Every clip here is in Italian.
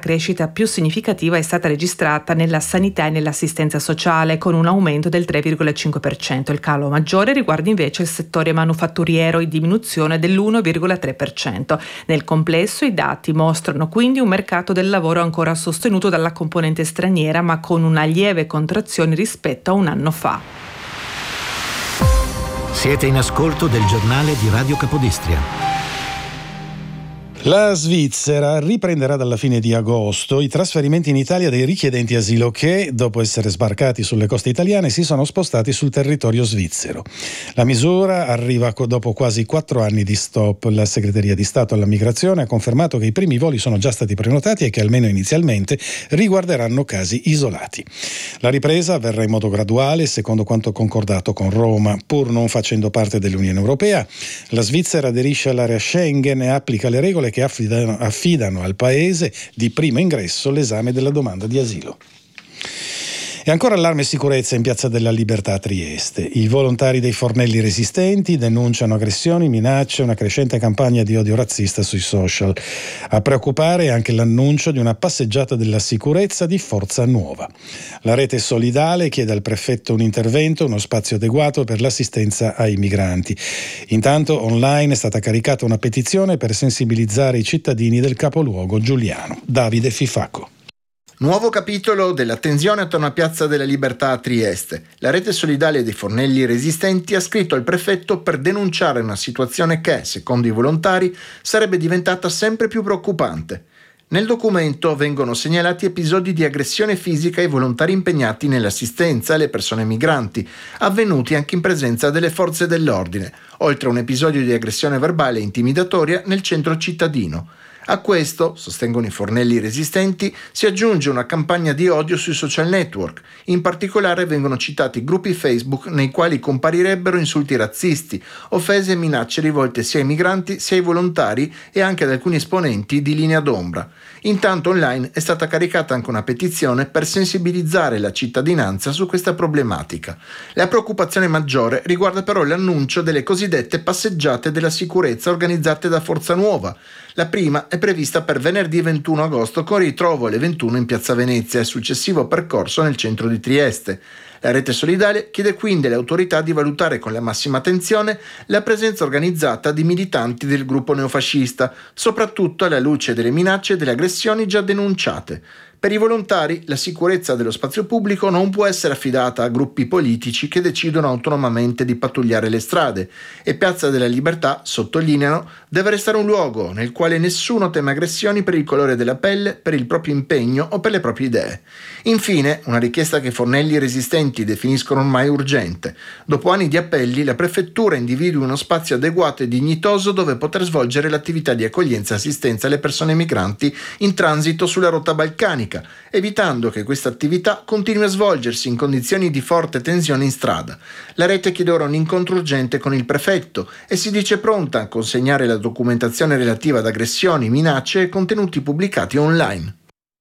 crescita più significativa è stata registrata nella sanità e nell'assistenza sociale, con un aumento del 3,5%. Il calo maggiore riguarda invece il settore manufatturiero, in diminuzione dell'1,3%. Nel complesso i dati mostrano quindi un mercato del lavoro ancora sostenuto dalla componente straniera, ma con una lieve contrazione rispetto a un anno fa. Siete in ascolto del giornale di Radio Capodistria. La Svizzera riprenderà dalla fine di agosto i trasferimenti in Italia dei richiedenti asilo che, dopo essere sbarcati sulle coste italiane, si sono spostati sul territorio svizzero. La misura arriva dopo quasi 4 anni di stop. La Segreteria di Stato alla Migrazione ha confermato che i primi voli sono già stati prenotati e che almeno inizialmente riguarderanno casi isolati. La ripresa avverrà in modo graduale, secondo quanto concordato con Roma. Pur non facendo parte dell'Unione Europea, la Svizzera aderisce all'area Schengen e applica le regole che affidano al paese di primo ingresso l'esame della domanda di asilo. E ancora allarme e sicurezza in Piazza della Libertà a Trieste. I volontari dei Fornelli Resistenti denunciano aggressioni, minacce e una crescente campagna di odio razzista sui social. A preoccupare è anche l'annuncio di una passeggiata della sicurezza di Forza Nuova. La rete solidale chiede al prefetto un intervento, uno spazio adeguato per l'assistenza ai migranti. Intanto online è stata caricata una petizione per sensibilizzare i cittadini del capoluogo giuliano. Davide Fifacco. Nuovo capitolo della tensione attorno a Piazza della Libertà a Trieste. La rete solidale dei Fornelli Resistenti ha scritto al prefetto per denunciare una situazione che, secondo i volontari, sarebbe diventata sempre più preoccupante. Nel documento vengono segnalati episodi di aggressione fisica ai volontari impegnati nell'assistenza alle persone migranti, avvenuti anche in presenza delle forze dell'ordine, oltre a un episodio di aggressione verbale e intimidatoria nel centro cittadino. A questo, sostengono i Fornelli Resistenti, si aggiunge una campagna di odio sui social network. In particolare vengono citati gruppi Facebook nei quali comparirebbero insulti razzisti, offese e minacce rivolte sia ai migranti sia ai volontari e anche ad alcuni esponenti di Linea d'Ombra. Intanto online è stata caricata anche una petizione per sensibilizzare la cittadinanza su questa problematica. La preoccupazione maggiore riguarda però l'annuncio delle cosiddette passeggiate della sicurezza organizzate da Forza Nuova. La prima è prevista per venerdì 21 agosto con ritrovo alle 21 in Piazza Venezia e successivo percorso nel centro di Trieste. La rete solidale chiede quindi alle autorità di valutare con la massima attenzione la presenza organizzata di militanti del gruppo neofascista, soprattutto alla luce delle minacce e delle aggressioni già denunciate. Per i volontari, la sicurezza dello spazio pubblico non può essere affidata a gruppi politici che decidono autonomamente di pattugliare le strade e Piazza della Libertà, sottolineano, deve restare un luogo nel quale nessuno teme aggressioni per il colore della pelle, per il proprio impegno o per le proprie idee. Infine, una richiesta che i Fornelli Resistenti definiscono ormai urgente. Dopo anni di appelli, la prefettura individui uno spazio adeguato e dignitoso dove poter svolgere l'attività di accoglienza e assistenza alle persone migranti in transito sulla rotta balcanica, evitando che questa attività continui a svolgersi in condizioni di forte tensione in strada. La rete chiede ora un incontro urgente con il prefetto e si dice pronta a consegnare la documentazione relativa ad aggressioni, minacce e contenuti pubblicati online.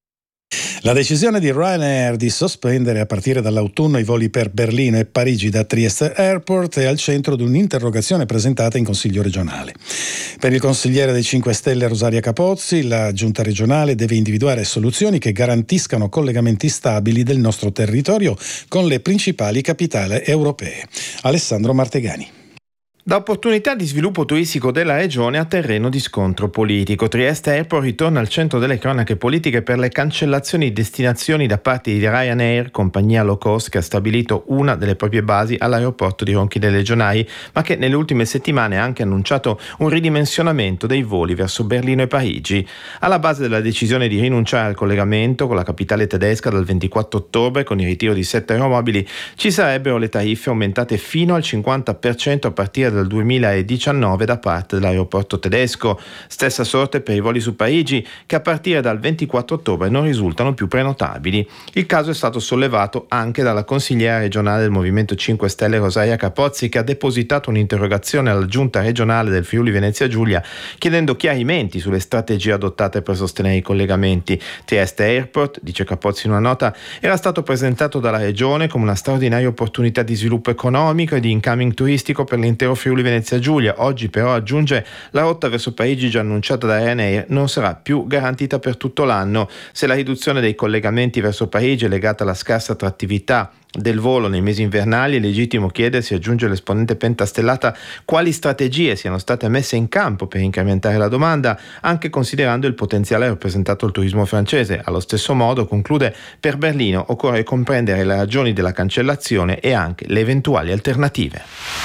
La decisione di Ryanair di sospendere a partire dall'autunno i voli per Berlino e Parigi da Trieste Airport è al centro di un'interrogazione presentata in Consiglio regionale. Per il consigliere dei 5 Stelle Rosaria Capozzi, la Giunta regionale deve individuare soluzioni che garantiscano collegamenti stabili del nostro territorio con le principali capitali europee. Alessandro Martegani. Da opportunità di sviluppo turistico della regione a terreno di scontro politico. Trieste Airport ritorna al centro delle cronache politiche per le cancellazioni di destinazioni da parte di Ryanair, compagnia low cost che ha stabilito una delle proprie basi all'aeroporto di Ronchi delle Gionaie, ma che nelle ultime settimane ha anche annunciato un ridimensionamento dei voli verso Berlino e Parigi. Alla base della decisione di rinunciare al collegamento con la capitale tedesca dal 24 ottobre con il ritiro di 7 aeromobili ci sarebbero le tariffe aumentate fino al 50% a partire dal 2019 da parte dell'aeroporto tedesco. Stessa sorte per i voli su Parigi che a partire dal 24 ottobre non risultano più prenotabili. Il caso è stato sollevato anche dalla consigliera regionale del Movimento 5 Stelle Rosaria Capozzi, che ha depositato un'interrogazione alla Giunta regionale del Friuli Venezia Giulia chiedendo chiarimenti sulle strategie adottate per sostenere i collegamenti. Trieste Airport, dice Capozzi in una nota, era stato presentato dalla regione come una straordinaria opportunità di sviluppo economico e di incoming turistico per l'intero Friuli Venezia Giulia. Oggi però, aggiunge, la rotta verso Parigi già annunciata da Ryanair non sarà più garantita per tutto l'anno. Se la riduzione dei collegamenti verso Parigi è legata alla scarsa attrattività del volo nei mesi invernali, è legittimo chiedersi, aggiunge l'esponente pentastellata, quali strategie siano state messe in campo per incrementare la domanda, anche considerando il potenziale rappresentato al turismo francese. Allo stesso modo, conclude, per Berlino occorre comprendere le ragioni della cancellazione e anche le eventuali alternative.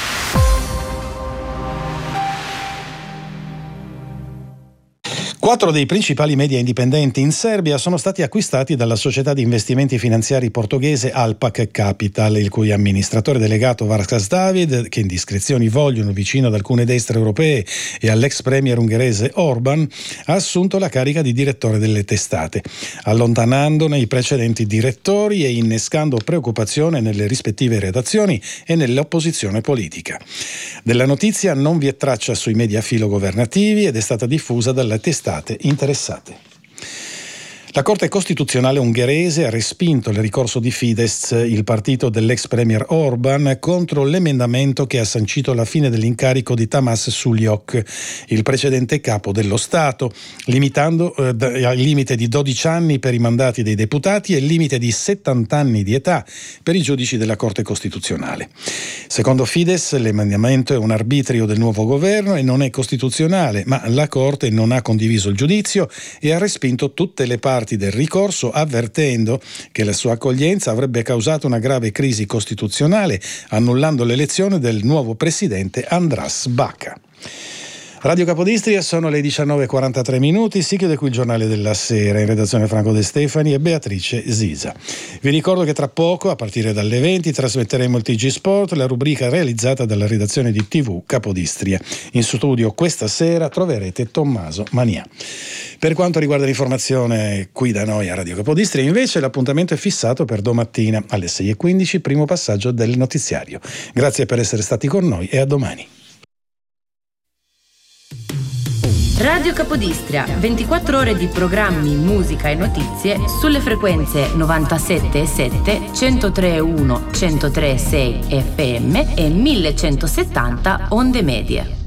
4 dei principali media indipendenti in Serbia sono stati acquistati dalla società di investimenti finanziari portoghese Alpac Capital, il cui amministratore delegato Varkas David, che indiscrezioni vogliono vicino ad alcune destre europee e all'ex premier ungherese Orban, ha assunto la carica di direttore delle testate, allontanandone i precedenti direttori e innescando preoccupazione nelle rispettive redazioni e nell'opposizione politica. Della notizia non vi è traccia sui media filogovernativi ed è stata diffusa dalle testate interessate. La Corte Costituzionale ungherese ha respinto il ricorso di Fidesz, il partito dell'ex premier Orban, contro l'emendamento che ha sancito la fine dell'incarico di Tamás Suljók, il precedente capo dello Stato, limitando al limite di 12 anni per i mandati dei deputati e il limite di 70 anni di età per i giudici della Corte Costituzionale. Secondo Fidesz, l'emendamento è un arbitrio del nuovo governo e non è costituzionale, ma la Corte non ha condiviso il giudizio e ha respinto tutte le parti del ricorso, avvertendo che la sua accoglienza avrebbe causato una grave crisi costituzionale, annullando l'elezione del nuovo presidente Andras Baca. Radio Capodistria, sono le 19:43, si chiude qui il giornale della sera. In redazione Franco De Stefani e Beatrice Zisa. Vi ricordo che tra poco, a partire dalle 20, trasmetteremo il TG Sport, la rubrica realizzata dalla redazione di TV Capodistria. In studio questa sera troverete Tommaso Mania. Per quanto riguarda l'informazione qui da noi a Radio Capodistria, invece, l'appuntamento è fissato per domattina alle 6:15, primo passaggio del notiziario. Grazie per essere stati con noi e a domani. Radio Capodistria, 24 ore di programmi, musica e notizie sulle frequenze 97,7, 103,1, 103,6 FM e 1170 onde medie.